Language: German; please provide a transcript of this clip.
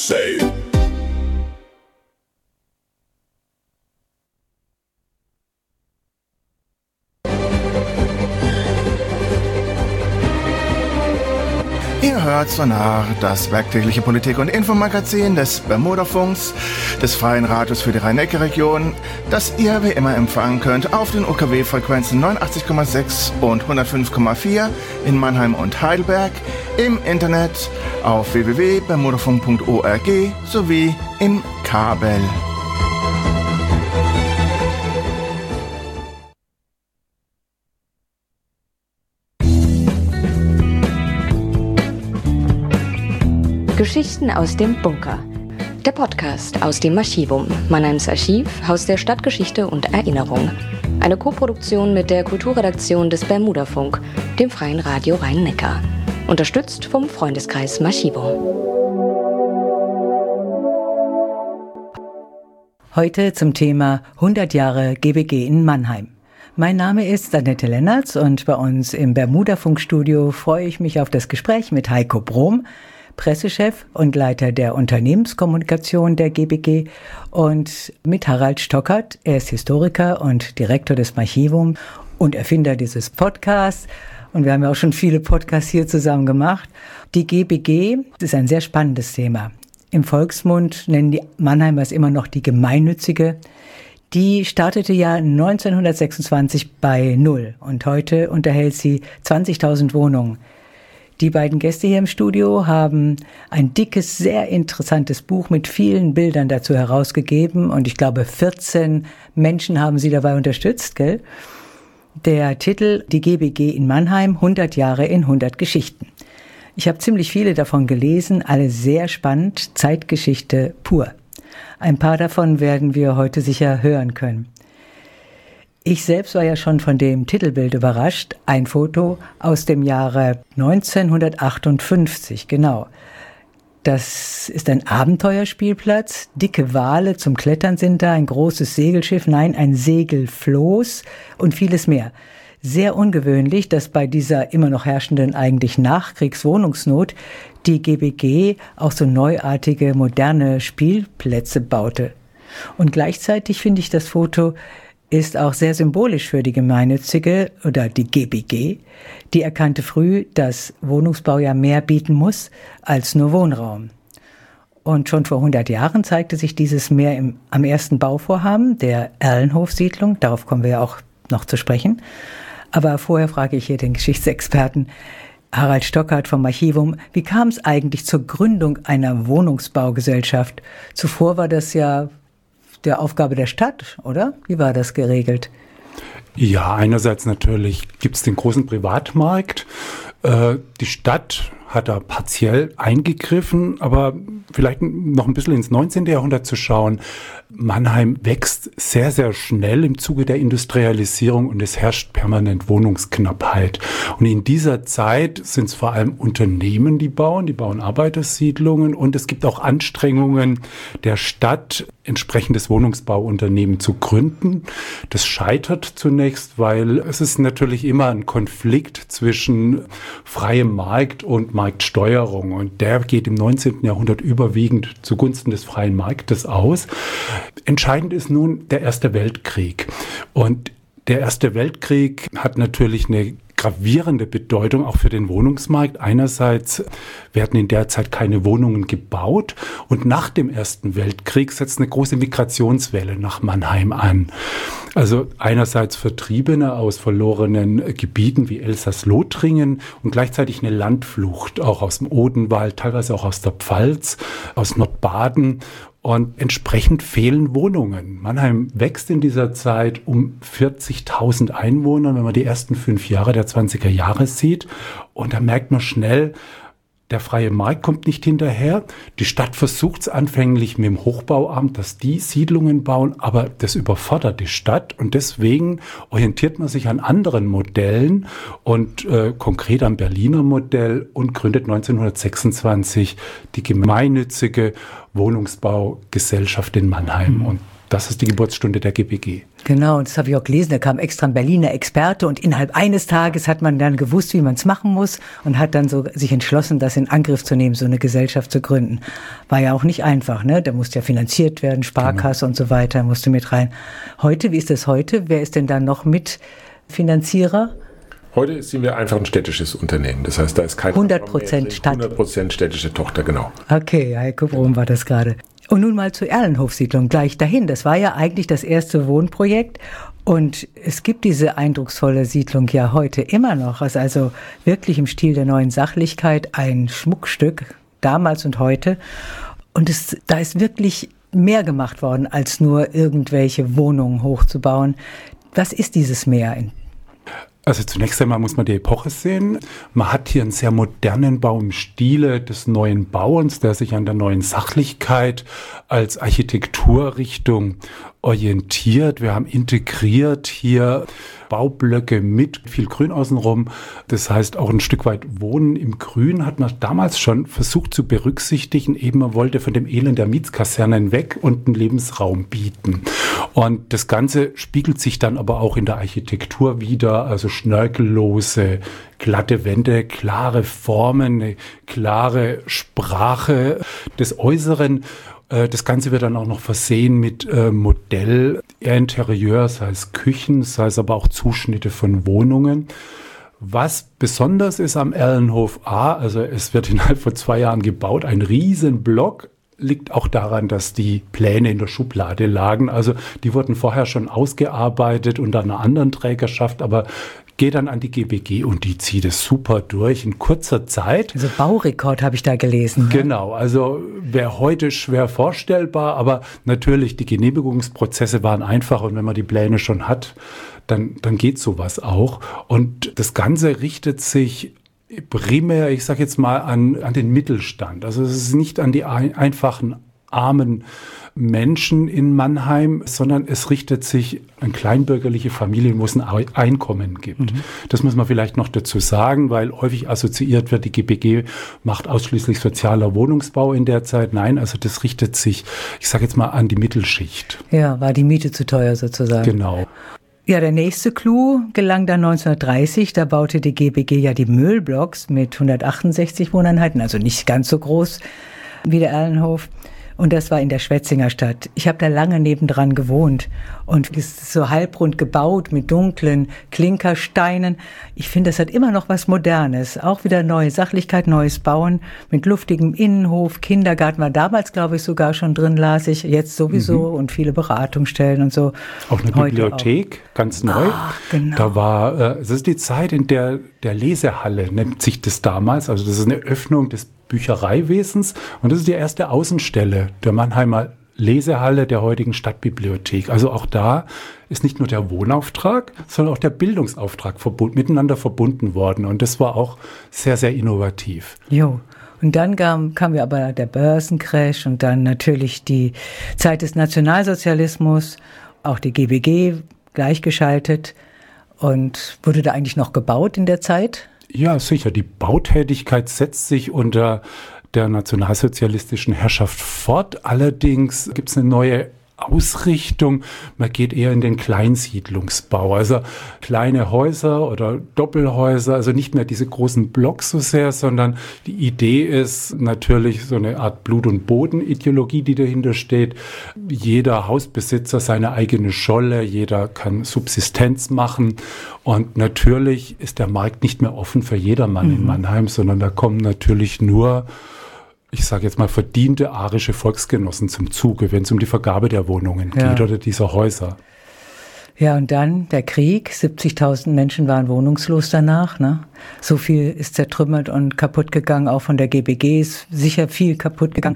Say. Ihr hört Sonar, das werktägliche Politik- und Infomagazin des Bermudafunks, des Freien Radios für die Rhein-Neckar-Region, das ihr wie immer empfangen könnt auf den UKW-Frequenzen 89,6 und 105,4 in Mannheim und Heidelberg, im Internet auf www.bermudafunk.org sowie im Kabel. Geschichten aus dem Bunker. Der Podcast aus dem Archivum, Mannheims Archiv, Haus der Stadtgeschichte und Erinnerung. Eine Koproduktion mit der Kulturredaktion des Bermudafunk, dem Freien Radio Rhein-Neckar. Unterstützt vom Freundeskreis Archivum. Heute zum Thema 100 Jahre GBG in Mannheim. Mein Name ist Annette Lennertz und bei uns im Bermudafunk-Studio freue ich mich auf das Gespräch mit Heiko Brohm, Pressechef und Leiter der Unternehmenskommunikation der GBG, und mit Harald Stockert. Er ist Historiker und Direktor des Archivum und Erfinder dieses Podcasts. Und wir haben ja auch schon viele Podcasts hier zusammen gemacht. Die GBG ist ein sehr spannendes Thema. Im Volksmund nennen die Mannheimers immer noch die Gemeinnützige. Die startete ja 1926 bei Null und heute unterhält sie 20.000 Wohnungen. Die beiden Gäste hier im Studio haben ein dickes, sehr interessantes Buch mit vielen Bildern dazu herausgegeben und ich glaube 14 Menschen haben sie dabei unterstützt, gell? Der Titel: Die GBG in Mannheim, 100 Jahre in 100 Geschichten. Ich habe ziemlich viele davon gelesen, alle sehr spannend, Zeitgeschichte pur. Ein paar davon werden wir heute sicher hören können. Ich selbst war ja schon von dem Titelbild überrascht. Ein Foto aus dem Jahre 1958, genau. Das ist ein Abenteuerspielplatz. Dicke Wale zum Klettern sind da, ein großes Segelschiff, nein, ein Segelfloß und vieles mehr. Sehr ungewöhnlich, dass bei dieser immer noch herrschenden eigentlich Nachkriegswohnungsnot die GBG auch so neuartige, moderne Spielplätze baute. Und gleichzeitig finde ich, das Foto ist auch sehr symbolisch für die Gemeinnützige oder die GBG. Die erkannte früh, dass Wohnungsbau ja mehr bieten muss als nur Wohnraum. Und schon vor 100 Jahren zeigte sich dieses mehr am ersten Bauvorhaben der Erlenhof-Siedlung. Darauf kommen wir ja auch noch zu sprechen. Aber vorher frage ich hier den Geschichtsexperten Harald Stockert vom Archivum: Wie kam es eigentlich zur Gründung einer Wohnungsbaugesellschaft? Zuvor war das ja der Aufgabe der Stadt, oder? Wie war das geregelt? Ja, einerseits natürlich gibt es den großen Privatmarkt. Die Stadt hat da partiell eingegriffen, aber vielleicht noch ein bisschen ins 19. Jahrhundert zu schauen. Mannheim wächst sehr, sehr schnell im Zuge der Industrialisierung und es herrscht permanent Wohnungsknappheit. Und in dieser Zeit sind es vor allem Unternehmen, die bauen Arbeitersiedlungen, und es gibt auch Anstrengungen der Stadt, entsprechendes Wohnungsbauunternehmen zu gründen. Das scheitert zunächst, weil es ist natürlich immer ein Konflikt zwischen freiem Markt und Marktsteuerung, und der geht im 19. Jahrhundert überwiegend zugunsten des freien Marktes aus. Entscheidend ist nun der Erste Weltkrieg, und der Erste Weltkrieg hat natürlich eine gravierende Bedeutung auch für den Wohnungsmarkt. Einerseits werden in der Zeit keine Wohnungen gebaut, und nach dem Ersten Weltkrieg setzt eine große Migrationswelle nach Mannheim an. Also einerseits Vertriebene aus verlorenen Gebieten wie Elsass-Lothringen und gleichzeitig eine Landflucht, auch aus dem Odenwald, teilweise auch aus der Pfalz, aus Nordbaden. Und entsprechend fehlen Wohnungen. Mannheim wächst in dieser Zeit um 40.000 Einwohner, wenn man die ersten 5 Jahre der 20er Jahre sieht. Und da merkt man schnell, der freie Markt kommt nicht hinterher. Die Stadt versucht es anfänglich mit dem Hochbauamt, dass die Siedlungen bauen, aber das überfordert die Stadt. Und deswegen orientiert man sich an anderen Modellen und konkret am Berliner Modell und gründet 1926 die gemeinnützige Wohnungsbaugesellschaft in Mannheim. Und Das ist die Geburtsstunde der GBG. Genau, und das habe ich auch gelesen, da kam extra ein Berliner Experte und innerhalb eines Tages hat man dann gewusst, wie man es machen muss und hat dann so sich entschlossen, das in Angriff zu nehmen, so eine Gesellschaft zu gründen. War ja auch nicht einfach, ne? Da musste ja finanziert werden, Sparkasse und so weiter, musste mit rein. Heute, wie ist das heute? Wer ist denn da noch Mitfinanzierer? Heute sind wir einfach ein städtisches Unternehmen. Das heißt, da ist kein 100% Stadt. 100% städtische Tochter, genau. Okay, Heiko Brom war das gerade. Und nun mal zur Erlenhof-Siedlung gleich dahin. Das war ja eigentlich das erste Wohnprojekt. Und es gibt diese eindrucksvolle Siedlung ja heute immer noch. Also wirklich im Stil der neuen Sachlichkeit ein Schmuckstück, damals und heute. Und da ist wirklich mehr gemacht worden, als nur irgendwelche Wohnungen hochzubauen. Was ist dieses Mehr? Also zunächst einmal muss man die Epoche sehen. Man hat hier einen sehr modernen Bau im Stile des neuen Bauens, der sich an der neuen Sachlichkeit als Architekturrichtung orientiert. Wir haben integriert hier Baublöcke mit viel Grün außenrum. Das heißt, auch ein Stück weit Wohnen im Grün hat man damals schon versucht zu berücksichtigen. Eben, man wollte von dem Elend der Mietskasernen weg und einen Lebensraum bieten. Und das Ganze spiegelt sich dann aber auch in der Architektur wider. Also schnörkellose, glatte Wände, klare Formen, eine klare Sprache des Äußeren. Das Ganze wird dann auch noch versehen mit Modellinterieur, sei es Küchen, sei es aber auch Zuschnitte von Wohnungen. Was besonders ist am Erlenhof A, also es wird innerhalb von 2 Jahren gebaut, ein Riesenblock, liegt auch daran, dass die Pläne in der Schublade lagen. Also die wurden vorher schon ausgearbeitet unter einer anderen Trägerschaft, aber geht dann an die GBG und die zieht es super durch in kurzer Zeit. Also Baurekord habe ich da gelesen. Ne? Genau, also wäre heute schwer vorstellbar, aber natürlich die Genehmigungsprozesse waren einfach und wenn man die Pläne schon hat, dann geht sowas auch. Und das Ganze richtet sich primär, ich sage jetzt mal, an den Mittelstand. Also es ist nicht an die einfachen, armen Menschen in Mannheim, sondern es richtet sich an kleinbürgerliche Familien, wo es ein Einkommen gibt. Das muss man vielleicht noch dazu sagen, weil häufig assoziiert wird, die GBG macht ausschließlich sozialer Wohnungsbau in der Zeit. Nein, also das richtet sich, ich sage jetzt mal, an die Mittelschicht. Ja, war die Miete zu teuer sozusagen. Genau. Ja, der nächste Clou gelang dann 1930. Da baute die GBG ja die Mühlblocks mit 168 Wohneinheiten, also nicht ganz so groß wie der Erlenhof. Und das war in der Schwetzinger Stadt. Ich habe da lange nebendran gewohnt und es ist so halbrund gebaut mit dunklen Klinkersteinen. Ich finde, das hat immer noch was Modernes. Auch wieder neue Sachlichkeit, neues Bauen mit luftigem Innenhof. Kindergarten war damals, glaube ich, sogar schon drin, las ich. Jetzt sowieso und viele Beratungsstellen und so. Auch eine Bibliothek, ganz neu. Genau. Da war, es ist die Zeit, in der Lesehalle nennt sich das damals. Also das ist eine Öffnung des Büchereiwesens und das ist die erste Außenstelle der Mannheimer Lesehalle der heutigen Stadtbibliothek. Also auch da ist nicht nur der Wohnauftrag, sondern auch der Bildungsauftrag miteinander verbunden worden und das war auch sehr, sehr innovativ. Jo. Und dann kam ja aber der Börsencrash und dann natürlich die Zeit des Nationalsozialismus, auch die GBG gleichgeschaltet. Und wurde da eigentlich noch gebaut in der Zeit? Ja, sicher. Die Bautätigkeit setzt sich unter der nationalsozialistischen Herrschaft fort. Allerdings gibt es eine neue Ausrichtung. Man geht eher in den Kleinsiedlungsbau, also kleine Häuser oder Doppelhäuser, also nicht mehr diese großen Blocks so sehr, sondern die Idee ist natürlich so eine Art Blut- und Boden-Ideologie, die dahinter steht. Jeder Hausbesitzer seine eigene Scholle, jeder kann Subsistenz machen und natürlich ist der Markt nicht mehr offen für jedermann in Mannheim, sondern da kommen natürlich nur, ich sage jetzt mal, verdiente arische Volksgenossen zum Zuge, wenn es um die Vergabe der Wohnungen geht oder dieser Häuser. Ja, und dann der Krieg. 70.000 Menschen waren wohnungslos danach. Ne? So viel ist zertrümmert und kaputt gegangen. Auch von der GBG ist sicher viel kaputt gegangen.